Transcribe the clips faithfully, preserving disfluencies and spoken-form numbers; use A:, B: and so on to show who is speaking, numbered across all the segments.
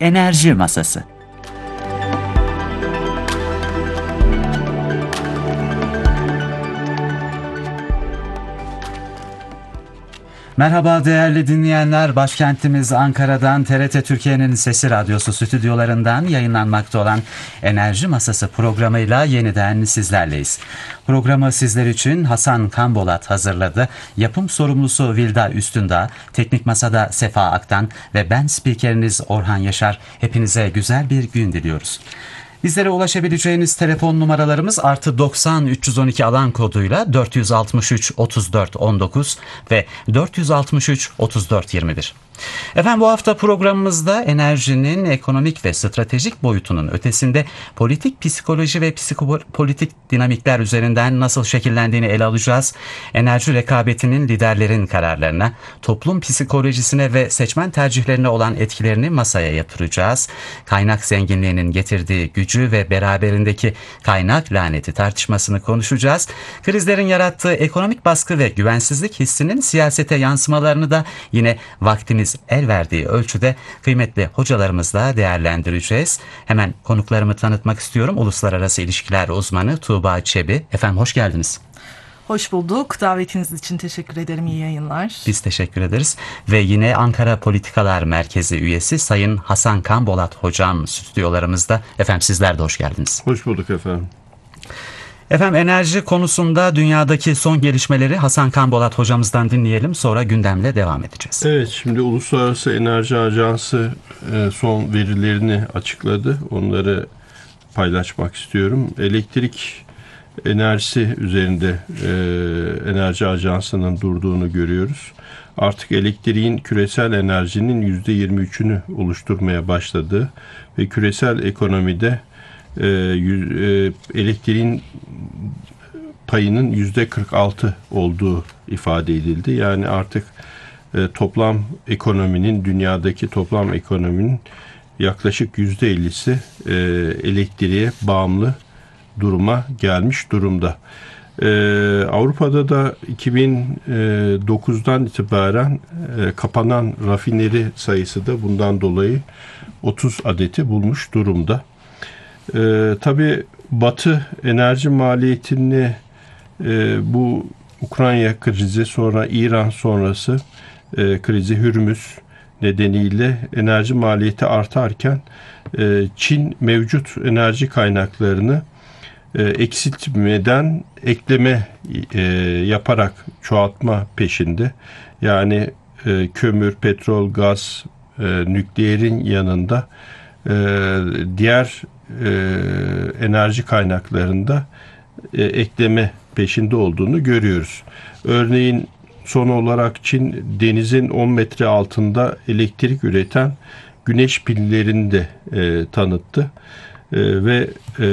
A: Enerji Masası. Merhaba değerli dinleyenler, başkentimiz Ankara'dan T R T Türkiye'nin Sesi Radyosu stüdyolarından yayınlanmakta olan Enerji Masası programıyla yeniden sizlerleyiz. Programı sizler için Hasan Kambolat hazırladı. Yapım sorumlusu Vilda Üstündağ, teknik masada Sefa Aktan ve ben spikeriniz Orhan Yaşar. Hepinize güzel bir gün diliyoruz. Bizlere ulaşabileceğiniz telefon numaralarımız artı doksan üç yüz on iki alan koduyla dört yüz altmış üç otuz dört on dokuz ve dört yüz altmış üç otuz dört yirmi bir. Efendim, bu hafta programımızda enerjinin ekonomik ve stratejik boyutunun ötesinde politik psikoloji ve psikopolitik dinamikler üzerinden nasıl şekillendiğini ele alacağız. Enerji rekabetinin liderlerin kararlarına, toplum psikolojisine ve seçmen tercihlerine olan etkilerini masaya yatıracağız. Kaynak zenginliğinin getirdiği gücü ve beraberindeki kaynak laneti tartışmasını konuşacağız. Krizlerin yarattığı ekonomik baskı ve güvensizlik hissinin siyasete yansımalarını da yine vaktimiz el verdiği ölçüde kıymetli hocalarımızla değerlendireceğiz. Hemen konuklarımı tanıtmak istiyorum. Uluslararası İlişkiler Uzmanı Tuğba Çebi. Efendim, hoş geldiniz.
B: Hoş bulduk. Davetiniz için teşekkür ederim. İyi yayınlar.
A: Biz teşekkür ederiz. Ve yine Ankara Politikalar Merkezi üyesi Sayın Hasan Kambolat hocam stüdyolarımızda. Efendim, sizler de hoş geldiniz.
C: Hoş bulduk efendim.
A: Efendim, enerji konusunda dünyadaki son gelişmeleri Hasan Kambolat hocamızdan dinleyelim. Sonra gündemle devam edeceğiz.
C: Evet, şimdi Uluslararası Enerji Ajansı son verilerini açıkladı. Onları paylaşmak istiyorum. Elektrik enerjisi üzerinde Enerji Ajansı'nın durduğunu görüyoruz. Artık elektriğin küresel enerjinin yüzde yirmi üçünü oluşturmaya başladığı ve küresel ekonomide Ee, e, elektriğin payının yüzde kırk altı olduğu ifade edildi. Yani artık e, toplam ekonominin, dünyadaki toplam ekonominin yaklaşık yüzde ellisi e, elektriğe bağımlı duruma gelmiş durumda. E, Avrupa'da da iki bin dokuzdan itibaren e, kapanan rafineri sayısı da bundan dolayı otuz adeti bulmuş durumda. Ee, tabii Batı enerji maliyetini e, bu Ukrayna krizi, sonra İran sonrası e, krizi, Hürmüz nedeniyle enerji maliyeti artarken e, Çin mevcut enerji kaynaklarını e, eksiltmeden ekleme e, yaparak çoğaltma peşinde. Yani e, kömür, petrol, gaz, e, nükleerin yanında e, diğer e, enerji kaynaklarında e, ekleme peşinde olduğunu görüyoruz. Örneğin son olarak Çin denizin on metre altında elektrik üreten güneş pillerini de e, tanıttı. E, ve e,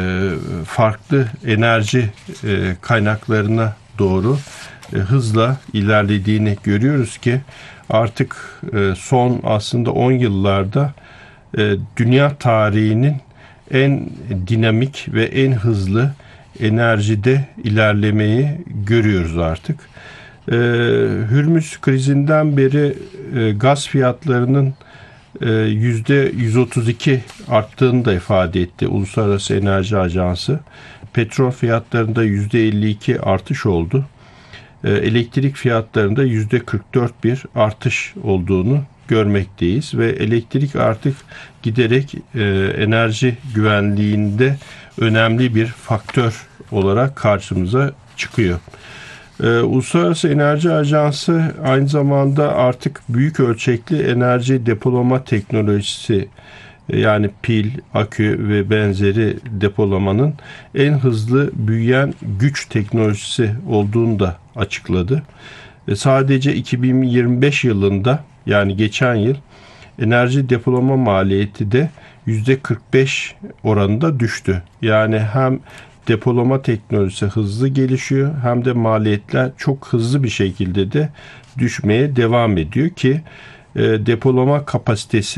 C: farklı enerji e, kaynaklarına doğru e, hızla ilerlediğini görüyoruz ki artık e, son aslında on yıllarda e, dünya tarihinin en dinamik ve en hızlı enerjide ilerlemeyi görüyoruz artık. Ee, Hürmüz krizinden beri e, gaz fiyatlarının e, yüzde yüz otuz iki arttığını da ifade etti Uluslararası Enerji Ajansı. Petrol fiyatlarında yüzde elli iki artış oldu. E, elektrik fiyatlarında yüzde kırk dört bir artış olduğunu görmekteyiz ve elektrik artık giderek e, enerji güvenliğinde önemli bir faktör olarak karşımıza çıkıyor. E, Uluslararası Enerji Ajansı aynı zamanda artık büyük ölçekli enerji depolama teknolojisi, yani pil, akü ve benzeri depolamanın en hızlı büyüyen güç teknolojisi olduğunu da açıkladı. E, sadece iki bin yirmi beş yılında, yani geçen yıl, enerji depolama maliyeti de yüzde kırk beş oranında düştü. Yani hem depolama teknolojisi hızlı gelişiyor hem de maliyetler çok hızlı bir şekilde de düşmeye devam ediyor ki e, depolama kapasitesi